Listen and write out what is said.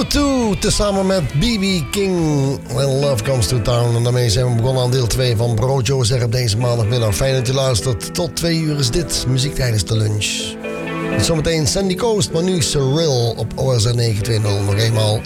U2 tezamen met B.B. King, When Love Comes to Town. En daarmee zijn we begonnen aan deel 2 van Broodjo zeg op deze maandagmiddag. Fijn dat je luistert. Tot 2 uur is dit muziek tijdens de lunch. Zometeen Sandy Coast, maar nu Cyril op OSR 920 nog eenmaal.